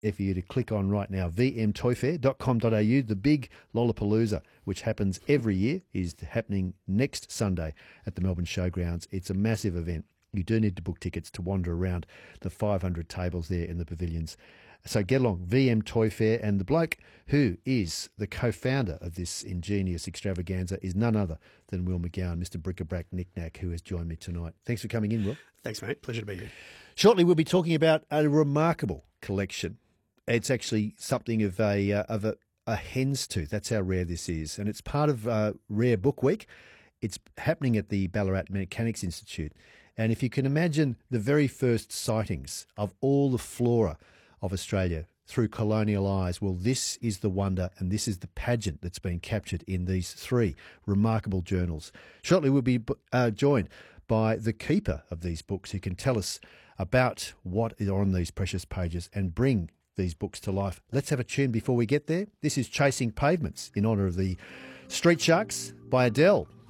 for you to click on right now, vmtoyfair.com.au. The big Lollapalooza, which happens every year, is happening next Sunday at the Melbourne Showgrounds. It's a massive event. You do need to book tickets to wander around the 500 tables there in the pavilions. So get along, VM Toy Fair, and the bloke who is the co-founder of this ingenious extravaganza is none other than Will McGowan, Mr. Bric-a-Brac Knick-Knack, who has joined me tonight. Thanks for coming in, Will. Thanks, mate. Pleasure to be here. Shortly, we'll be talking about a remarkable collection. It's actually something of a hen's tooth. That's how rare this is, and it's part of Rare Book Week. It's happening at the Ballarat Mechanics Institute, and if you can imagine the very first sightings of all the flora of Australia through colonial eyes, well, this is the wonder and this is the pageant that's been captured in these three remarkable journals. Shortly, we'll be joined by the keeper of these books who can tell us about what is on these precious pages and bring these books to life. Let's have a tune before we get there. This is Chasing Pavements in honour of the Street Sharks by Adele.